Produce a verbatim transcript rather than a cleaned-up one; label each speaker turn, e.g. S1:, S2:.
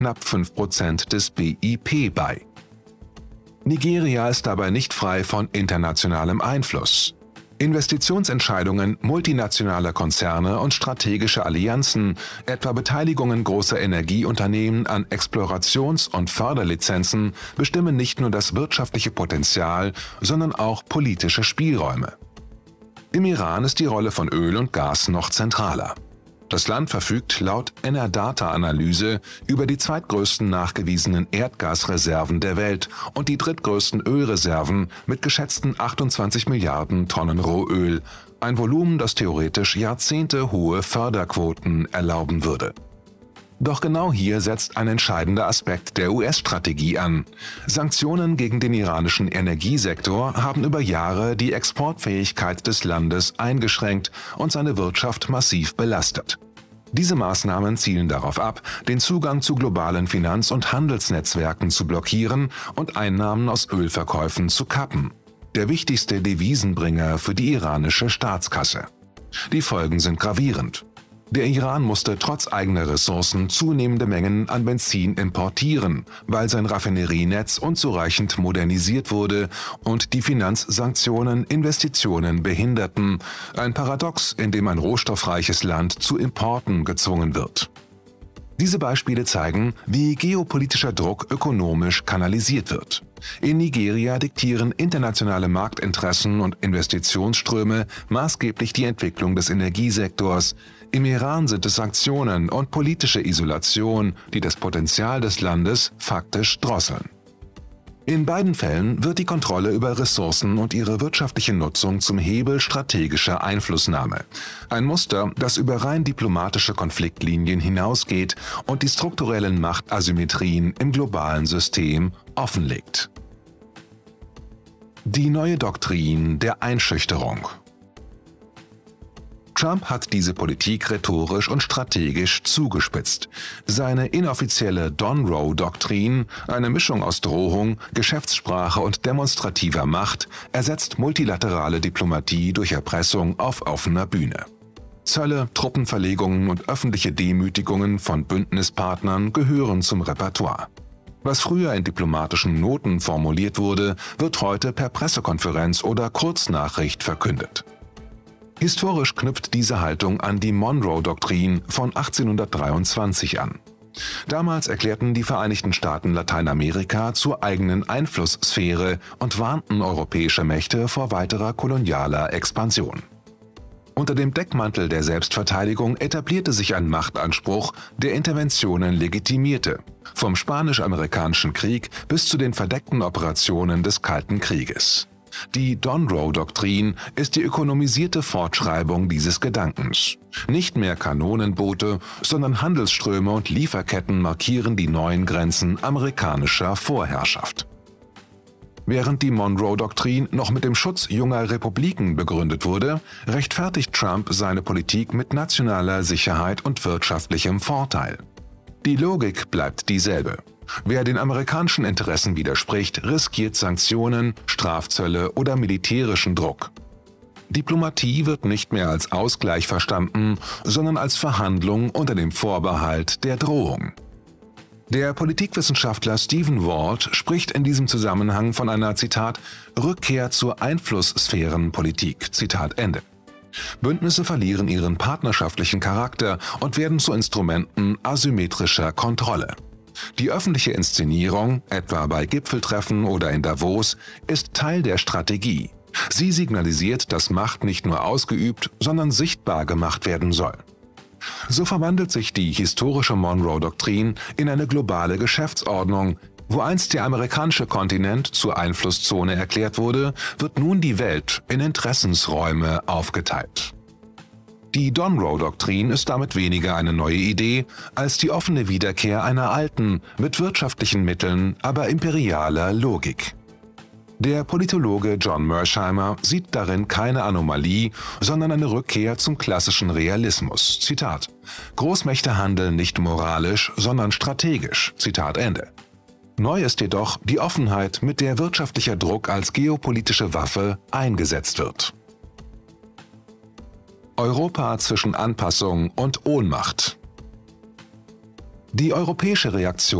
S1: knapp fünf Prozent des B I P bei. Nigeria ist dabei nicht frei von internationalem Einfluss. Investitionsentscheidungen multinationaler Konzerne und strategische Allianzen, etwa Beteiligungen großer Energieunternehmen an Explorations- und Förderlizenzen, bestimmen nicht nur das wirtschaftliche Potenzial, sondern auch politische Spielräume. Im Iran ist die Rolle von Öl und Gas noch zentraler. Das Land verfügt laut Enerdata-Analyse über die zweitgrößten nachgewiesenen Erdgasreserven der Welt und die drittgrößten Ölreserven mit geschätzten achtundzwanzig Milliarden Tonnen Rohöl, ein Volumen, das theoretisch jahrzehntehohe Förderquoten erlauben würde. Doch genau hier setzt ein entscheidender Aspekt der U S-Strategie an. Sanktionen gegen den iranischen Energiesektor haben über Jahre die Exportfähigkeit des Landes eingeschränkt und seine Wirtschaft massiv belastet. Diese Maßnahmen zielen darauf ab, den Zugang zu globalen Finanz- und Handelsnetzwerken zu blockieren und Einnahmen aus Ölverkäufen zu kappen. Der wichtigste Devisenbringer für die iranische Staatskasse. Die Folgen sind gravierend. Der Iran musste trotz eigener Ressourcen zunehmende Mengen an Benzin importieren, weil sein Raffinerienetz unzureichend modernisiert wurde und die Finanzsanktionen Investitionen behinderten, ein Paradox, in dem ein rohstoffreiches Land zu Importen gezwungen wird. Diese Beispiele zeigen, wie geopolitischer Druck ökonomisch kanalisiert wird. In Nigeria diktieren internationale Marktinteressen und Investitionsströme maßgeblich die Entwicklung des Energiesektors. Im Iran sind es Sanktionen und politische Isolation, die das Potenzial des Landes faktisch drosseln. In beiden Fällen wird die Kontrolle über Ressourcen und ihre wirtschaftliche Nutzung zum Hebel strategischer Einflussnahme. Ein Muster, das über rein diplomatische Konfliktlinien hinausgeht und die strukturellen Machtasymmetrien im globalen System offenlegt. Die neue Doktrin der Einschüchterung. Trump hat diese Politik rhetorisch und strategisch zugespitzt. Seine inoffizielle Donroe-Doktrin, eine Mischung aus Drohung, Geschäftssprache und demonstrativer Macht, ersetzt multilaterale Diplomatie durch Erpressung auf offener Bühne. Zölle, Truppenverlegungen und öffentliche Demütigungen von Bündnispartnern gehören zum Repertoire. Was früher in diplomatischen Noten formuliert wurde, wird heute per Pressekonferenz oder Kurznachricht verkündet. Historisch knüpft diese Haltung an die Monroe-Doktrin von achtzehnhundertdreiundzwanzig an. Damals erklärten die Vereinigten Staaten Lateinamerika zur eigenen Einflusssphäre und warnten europäische Mächte vor weiterer kolonialer Expansion. Unter dem Deckmantel der Selbstverteidigung etablierte sich ein Machtanspruch, der Interventionen legitimierte, vom Spanisch-Amerikanischen Krieg bis zu den verdeckten Operationen des Kalten Krieges. Die Donroe-Doktrin ist die ökonomisierte Fortschreibung dieses Gedankens. Nicht mehr Kanonenboote, sondern Handelsströme und Lieferketten markieren die neuen Grenzen amerikanischer Vorherrschaft. Während die Monroe-Doktrin noch mit dem Schutz junger Republiken begründet wurde, rechtfertigt Trump seine Politik mit nationaler Sicherheit und wirtschaftlichem Vorteil. Die Logik bleibt dieselbe. Wer den amerikanischen Interessen widerspricht, riskiert Sanktionen, Strafzölle oder militärischen Druck. Diplomatie wird nicht mehr als Ausgleich verstanden, sondern als Verhandlung unter dem Vorbehalt der Drohung. Der Politikwissenschaftler Stephen Walt spricht in diesem Zusammenhang von einer, Zitat, Rückkehr zur Einflusssphärenpolitik, Zitat Ende. Bündnisse verlieren ihren partnerschaftlichen Charakter und werden zu Instrumenten asymmetrischer Kontrolle. Die öffentliche Inszenierung, etwa bei Gipfeltreffen oder in Davos, ist Teil der Strategie. Sie signalisiert, dass Macht nicht nur ausgeübt, sondern sichtbar gemacht werden soll. So verwandelt sich die historische Monroe-Doktrin in eine globale Geschäftsordnung. Wo einst der amerikanische Kontinent zur Einflusszone erklärt wurde, wird nun die Welt in Interessensräume aufgeteilt. Die Donroe-Doktrin ist damit weniger eine neue Idee als die offene Wiederkehr einer alten, mit wirtschaftlichen Mitteln, aber imperialer Logik. Der Politologe John Mersheimer sieht darin keine Anomalie, sondern eine Rückkehr zum klassischen Realismus. Zitat: Großmächte handeln nicht moralisch, sondern strategisch. Zitat Ende. Neu ist jedoch die Offenheit, mit der wirtschaftlicher Druck als geopolitische Waffe eingesetzt wird. Europa zwischen Anpassung und Ohnmacht. Die europäische Reaktion